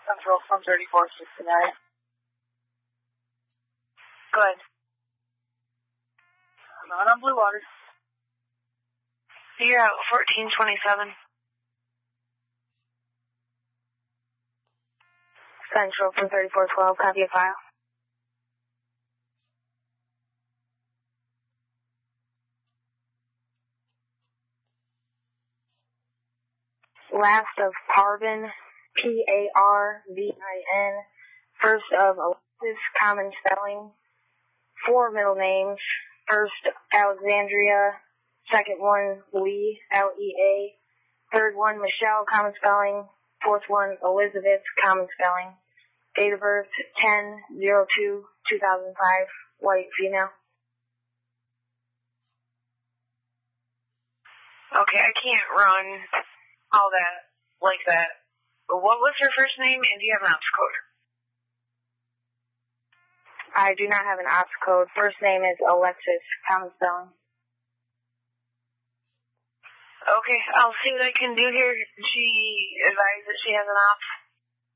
Central from 3469. Go ahead. I'm not on Blue Water. You're out 1427. Central from 3412, copy a file. Last of Parvin, P-A-R-V-I-N. First of Alexis, common spelling. 4 middle names. First, Alexandria. Second one, Lee, L-E-A. Third one, Michelle, common spelling. Fourth one, Elizabeth, common spelling. Date of birth, 10/02/2005. White, female. Okay, I can't run all that like that. But what was her first name, and do you have an ops code? I do not have an ops code. First name is Alexis, common spelling. Okay, I'll see what I can do here. She advised that she has an ops.